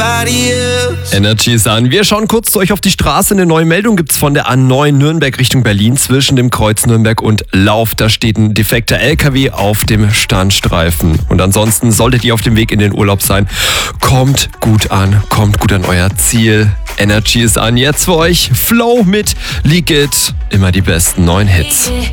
nobody else. Energy ist an. Wir schauen kurz zu euch auf die Straße. Eine neue Meldung gibt's von der A9 Nürnberg Richtung Berlin zwischen dem Kreuz Nürnberg und Lauf. Da steht ein defekter LKW auf dem Standstreifen. Und ansonsten solltet ihr auf dem Weg in den Urlaub sein, kommt gut an euer Ziel. Energy ist an. Jetzt für euch Flow mit Leak It. Immer die besten neuen Hits.